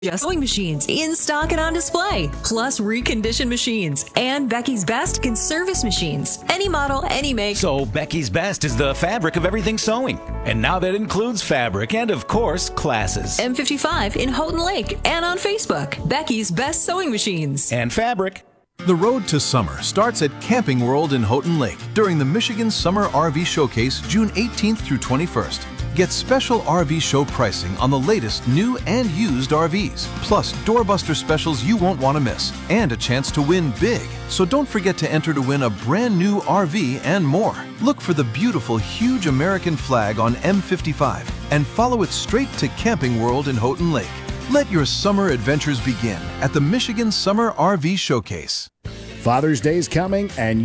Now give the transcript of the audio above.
Just sewing machines in stock and on display, plus reconditioned machines and Becky's Best can service machines. Any model, any make. So Becky's Best is the fabric of everything sewing. And now that includes fabric and, of course, classes. M55 in Houghton Lake and on Facebook. Becky's Best Sewing Machines. And fabric. The road to summer starts at Camping World in Houghton Lake during the Michigan Summer RV Showcase June 18th through 21st. Get special RV show pricing on the latest new and used RVs, plus doorbuster specials you won't want to miss, and a chance to win big. So don't forget to enter to win a brand new RV and more. Look for the beautiful huge American flag on M55 and follow it straight to Camping World in Houghton Lake. Let your summer adventures begin at the Michigan Summer RV Showcase. Father's Day's coming and